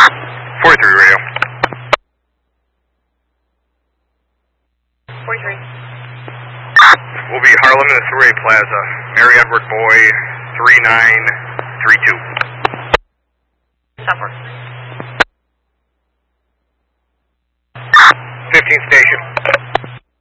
43 radio. 43. We'll be Harlem in the Surrey Plaza. Mary Edward Boy 3932. Stop work. 15 station